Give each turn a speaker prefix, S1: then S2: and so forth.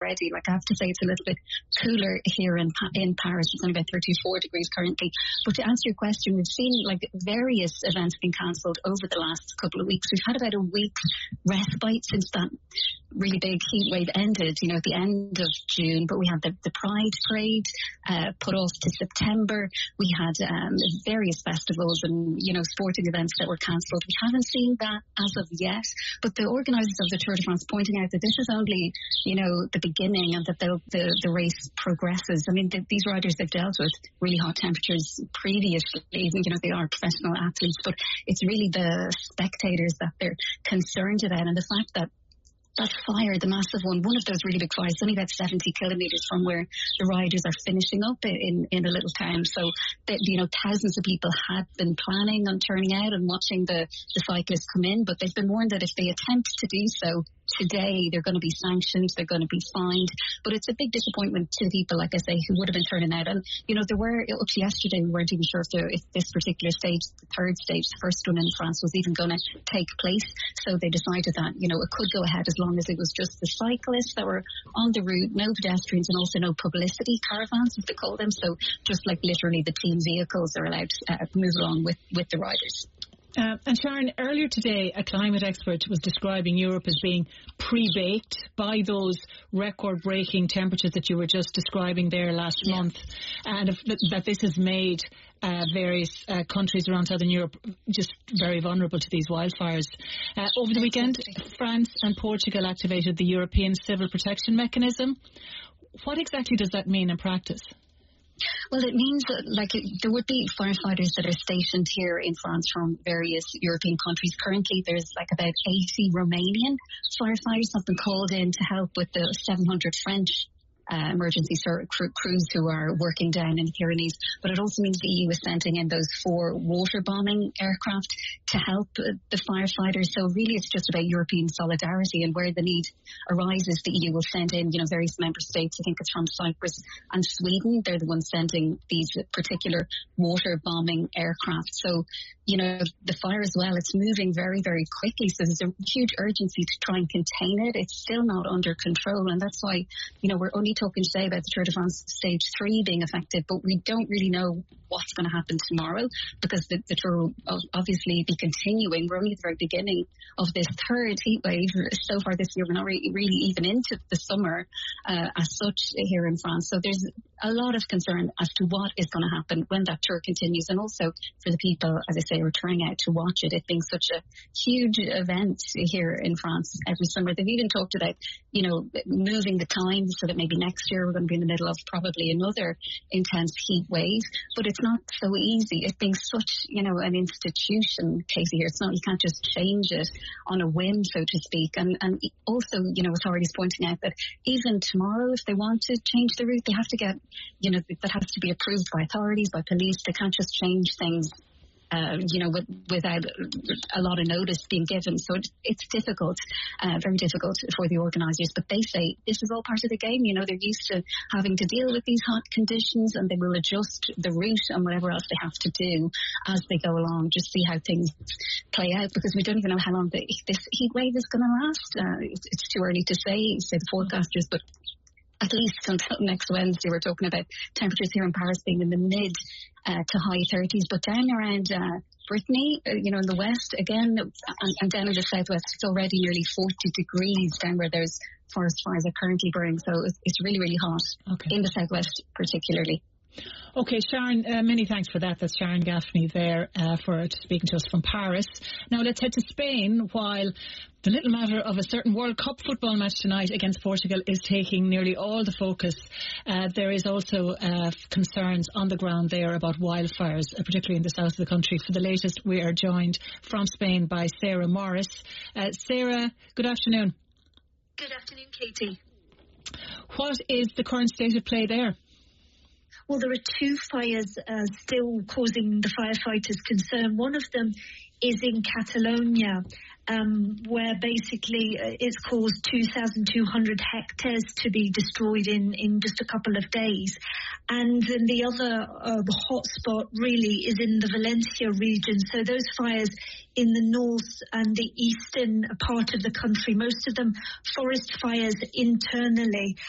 S1: already. Like, I have to say it's a little bit cooler here in Paris. It's only about 34 degrees currently. But to answer your question, we've seen like various events being cancelled over the last couple of weeks. We've had about a week's respite since that really big heat wave ended, you know, at the end of June. But we had the Pride Parade put off to September. We had various festivals and, you know, sporting events that were cancelled. We haven't seen that as of yet. But the organisers of the Tour de France pointing out that this is only, you know, the beginning, and that the race progresses. I mean, these riders have dealt with really hot temperatures previously. You know, they are professional athletes, but it's really the spectators that they're concerned about, and the fact that that fire, the massive one of those really big fires, only about 70 kilometres from where the riders are finishing up in a little town. So, you know, thousands of people had been planning on turning out and watching the cyclists come in, but they've been warned that if they attempt to do so today, they're going to be sanctioned, they're going to be fined. But it's a big disappointment to people, like I say, who would have been turning out. And, you know, there were, up to yesterday, we weren't even sure if this particular stage, the third stage, the first one in France, was even going to take place. So they decided that, you know, it could go ahead as long as it was just the cyclists that were on the route, no pedestrians, and also no publicity caravans, as they call them. So just like literally the team vehicles are allowed to move along with the riders.
S2: And Sharon, earlier today, a climate expert was describing Europe as being pre-baked by those record-breaking temperatures that you were just describing there last month, and that this has made various countries around Southern Europe just very vulnerable to these wildfires. Over the weekend, France and Portugal activated the European Civil Protection Mechanism. What exactly does that mean in practice?
S1: Well, it means that, like, there would be firefighters that are stationed here in France from various European countries. Currently, there's like about 80 Romanian firefighters have been called in to help with the 700 French emergency crews who are working down in the Pyrenees. But it also means the EU is sending in those 4 water bombing aircraft to help the firefighters. So really it's just about European solidarity, and where the need arises, the EU will send in, you know, various member states. I think it's from Cyprus and Sweden. They're the ones sending these particular water bombing aircraft. So, you know, the fire as well, it's moving very, very quickly. So there's a huge urgency to try and contain it. It's still not under control. And that's why, you know, we're only talking today about the Tour de France Stage 3 being affected, but we don't really know what's going to happen tomorrow, because the Tour will obviously be continuing. We're only at the very beginning of this third heat wave. So far this year, we're not really even into the summer as such here in France. So there's a lot of concern as to what is going to happen when that Tour continues, and also for the people, as I say, who are turning out to watch it being such a huge event here in France every summer. They've even talked about, you know, moving the time so that maybe next year we're going to be in the middle of probably another intense heat wave. But it's not so easy. It being such, you know, an institution, Katie, here. It's not, you can't just change it on a whim, so to speak. And also, you know, authorities pointing out that even tomorrow, if they want to change the route, they have to get, you know, that has to be approved by authorities, by police. They can't just change things you know, without a lot of notice being given. So it's difficult, very difficult for the organisers. But they say this is all part of the game. You know, they're used to having to deal with these hot conditions, and they will adjust the route and whatever else they have to do as they go along, just see how things play out, because we don't even know how long this heat wave is going to last. It's too early to say the forecasters, but at least until next Wednesday, we're talking about temperatures here in Paris being in the mid to high 30s, but down around Brittany, you know, in the west, again, and down in the southwest, it's already nearly 40 degrees down where those forest fires are currently burning. So it's really, really hot in the southwest particularly.
S2: Okay, Sharon, many thanks for that. That's Sharon Gaffney there for speaking to us from Paris. Now let's head to Spain, while the little matter of a certain World Cup football match tonight against Portugal is taking nearly all the focus. There is also concerns on the ground there about wildfires, particularly in the south of the country. For the latest, we are joined from Spain by Sarah Morris. Sarah, good afternoon.
S3: Good afternoon, Katie.
S2: What is the current state of play there?
S3: Well, there are 2 fires still causing the firefighters concern. One of them is in Catalonia, where basically it's caused 2,200 hectares to be destroyed in just a couple of days. And then the other hotspot really is in the Valencia region. So those fires in the north and the eastern part of the country, most of them forest fires internally.